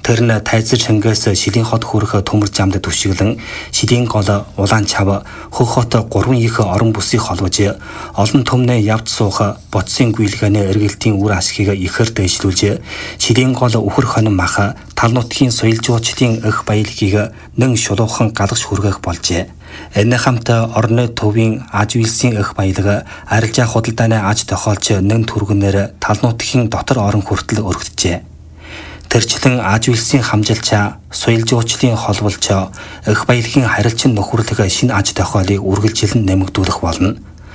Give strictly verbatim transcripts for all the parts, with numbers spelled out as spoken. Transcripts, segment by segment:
Тэр нь тайзар шангаас шилийн хот хүрэх төмөр замд түвшиглэн шилийн гол улаан чав хөх хот гурван их орон бүсийг холбож олон төмнөө явж суух боцсын гүйлгээний эргэлтийн үр ашгийг ихээр дэвшлүүлж шилийн гол үхэр хонин мах тал нутгийн соёл жуулчлалын эх баялагийг нэн шулуухан галгаш хүргэх болжээ. Энэ хамт орны төвийн аж үйлсийн эх баялаг арилжаа худалдааны аж тохиолч нэн түргэнээр тал нутгийн дотор орон хүртэл өргөджээ. Тэрчлэн аж үйлсийн хамжилчаа, соёл жуулчлалын холболч, эх баялагын харилцан нөхөрлөг шинэ аж тохиолыг үргэлжлэн нэмэгдүүлэх болно.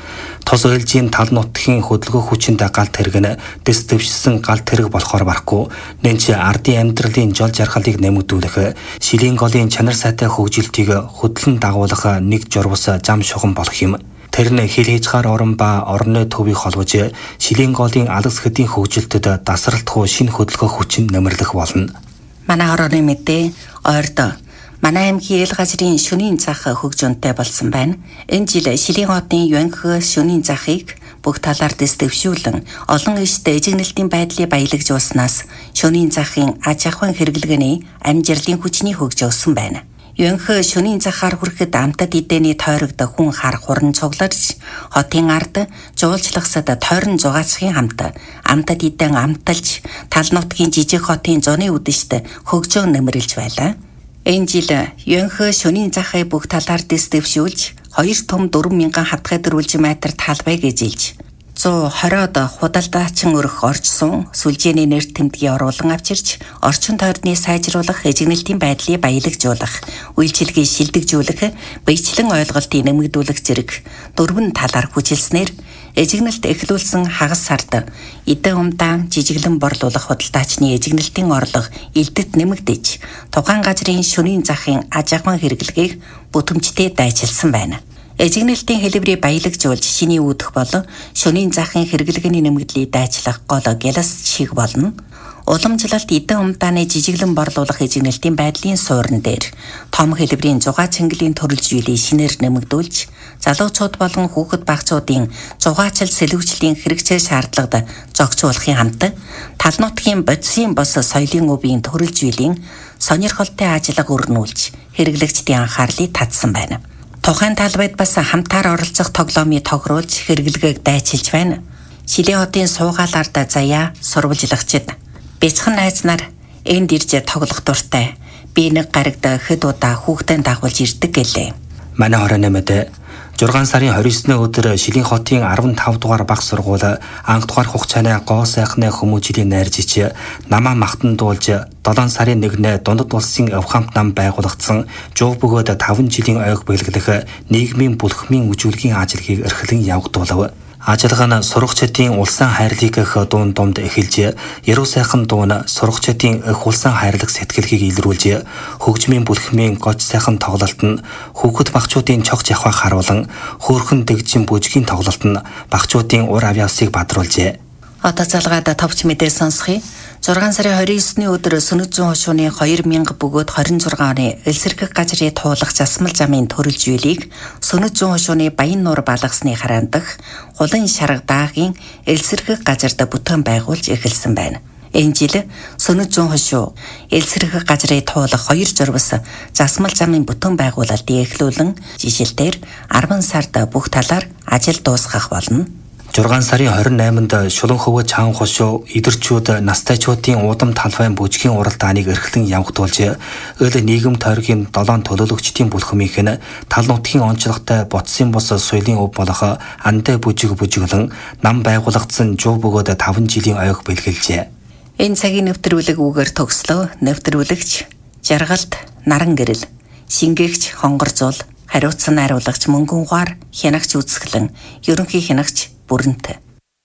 Тус ээлжийн тал нутгийн хөдөлгөөх хүчинд галт тэрэг нь дэс дэвшсэн галт тэрэг болохоор барахгүй нэнч ардын амьдралын жол жаргалыг нэмэгдүүлэх, шилийн голын чанар сайтай хөгжилтийг хөдлөн дагуулах нэг журвас зам шугам болох юм. Тэр нь хил хязгаар орон ба орны төвийг холбож шилийн голын алс хэдийн хөгжилтэд дасралтгүй шинэ хөдөлгөөх хүчин нэмэрлэх болно. Манай орны мэдээ ойрдоо манай аймгийн эл газрын шөнийн зах хөгжөөнтэй болсон байна. Энэ жил шилийн хотын юанх шөнийн захыг бүх талаар дэс дэвшүүлэн олон ишт эжигнэлтийн байдлыг баялагжуулснаас шөнийн захын аж ахуйн хэрэглэгээний амжилтын хүчний хөгжөөсөн байна. Юанх шөнийн захаар хүрэхэд амтад эдэний тойрогд хүн хар хуран цугларч хотын ард жуулчлагсад тойрон зугаацхийн хамт амтад эдэн амталж тал нутгийн жижиг хотын зуны үдэшт хөгжөө нэмэрлж байлаа. Энэ жил юанх шөнийн захыг бүх талаар дэс дэвшүүлж хоёр том дөрвөн мянган хатгай дөрвөлж метр талбайг эзэлж зуун хориод худалдаачин өрх орчсон сүлжээний нэр тэмдгийг оруулан авчирч орчин тойрны сайжруулах эжигнэлтийн байдлыг баялагжуулах үйлчилгээ шилдэгжүүлэх биечлэн ойлголтыг нэмэгдүүлэх зэрэг дөрвөн талаар хүчилснээр эжигнэлт эхлүүлсэн хагас сард эдэн умдаан жижиглэн борлуулах худалдаачны эжигнэлтийн орлого элдэт нэмэгдэж тухайн газрын шөнийн захын аж ахуйн хэрэглэгийг бүтэмжтэй дайчилсан байна. Эжигнэлтийн хэлбэрийг баялагжуулж шиний үүдэх болон шөнийн захын хэрэглэгээний нэмэгдлийг дайчлах гол гялас шиг болно. Уламжлалт эдэн умдааны жижиглэн борлуулах эжигнэлтийн байдлын суурин дээр том хэлбэрийн зугаа цэнгэлийн төрөлжүүлийг шинээр нэмэгдүүлж залуучууд болон хүүхэд багцуудын зугаачил сэлгүүчлийн хэрэгцээ шаардлагад зохицуулахын хамт тал нутгийн бодисын бос соёлын өвийн төрөлжүүлийн сонирхолтой ажиллага өрнүүлж хэрэглэгчдийн анхаарлыг татсан байна. Тухайн талбайд бас хамтаар оролцох тоглоомыг тохируулж хэрэглэгээг дайчилж байна. Шилийн хотын суугаал ард заяа сурвалжлагчид бяцхан найз нар энд ирж тоглох дуртай. Би нэг гарагт хэд удаа хүүхдээ дагуулж ирдэг гэлээ. Манай хорооны мэдээ зургаан сарын хорин есний өдөр Шилийн хотын арван тав дугаар баг сургууль анх дугаар хугацааны гоо сайхны хүмүүжлийн найржич намаа махтан дуулж долоон сарын нэгнээ дундад улсын авхамт нам байгуулагдсан жуу бөгөөд таван жилийн ойг бэлгэлэх нийгмийн бүлхмийн үжүүлгийн ажлыг эрхлэн явагдуулав. Ажиллагаа нь сурагчдын улсын хайрлыг дуун домд эхэлж, яруу сайхан дуун сурагчдын их улсын хайрлаг сэтгэлгийг илрүүлж, хөгжмийн бүлхмийн гоч сайхан тоглолт нь хүүхэд багчуудын цогц явхаг харуулan хөөрхөн дэгжин бүжгийн тоглолт нь багчуудын ур авьяасыг бадруулжээ. Одоо залгаад товч мэдээ сонсхий. зургаан сарын хорин есний өдөр Сүнэт зүүн хошууны хоёр мянга бөгөөд хорин зургаан оны элсэргэх газрыг туулах засмал замын төрөлжүүлийг Сүнэт зүүн хошууны Баян нуур балгасны хараандах Хулан шарга даагийн элсэргэх газарт бүтээн байгуулж эхэлсэн байна. Энэ жил Сүнэт зүүн хошуу элсэргэх газрыг туулах хоёр зурвас засмал замын бүтээн байгуулалтыг эхлүүлэн жишээлбэл арван сард бүх талаар ажил дуусгах болно. зургаан сарын хорин найманд шулуун хөвөө чаан хошуу идэрчүүд настайчуудын удам талбайн бүжгийн уралдааныг эрхлэн явагдуулж өл нийгэм тойргийн долоон төлөөлөгчдийн бүлхмийнх нь тал нутгийн онцлогтой боцсын бос соёлын өв болох андаа бүжиг бүжиглэн нам байгуулагдсан жуу бөгөөд таван жилийн ойг бэлгэлжээ. Энэ цагийн нэвтрүүлэг үгээр төгслөө. Нэвтрүүлэгч жаргалт наран гэрэл шингээгч хонгорзуул хариуцсан найруулагч мөнгөн ухаар хянагч үзэсгэлэн ерөнхий хянагч бүрэнтэй.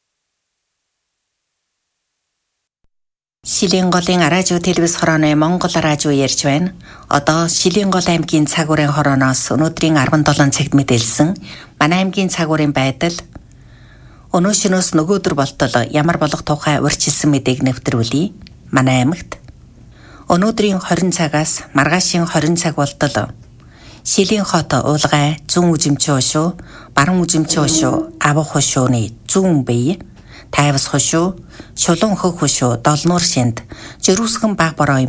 Шилийн голын радио телевиз хорооны Монгол радио ярьж байна. Одоо Шилийн гол аймгийн цагуурын хорооноос өнөөдрийн арван долоон цагт мэдээлсэн манай аймгийн цагуурын байдал өнөө шөнөөс нөгөөдөр болтол ямар болох тухай урьдчилсан мэдээг нэвтрүүлье. Манай аймагт өнөөдрийн хорин цагаас маргаашийн хорин цаг болтол Шилийн хот уулгай зүүн үзэмчөө шүү, баруун үзэмчөө шүү, авах хошууны зүүн бие, тайвас хошуу, шулуун хөх хошуу, долнуур шинд, жирүүсгэн баг бороо